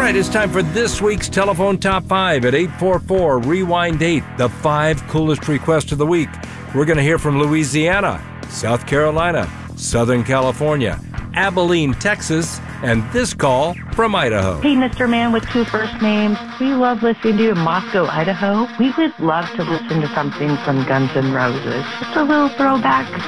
right, it's time for this week's Telephone Top 5 at 844-REWIND-8, the 5 coolest requests of the week. We're going to hear from Louisiana, South Carolina, Southern California, Abilene, Texas, and this call from Idaho. Hey, Mr. Man with 2 first names. We love listening to you in Moscow, Idaho. We would love to listen to something from Guns N' Roses. Just a little throwback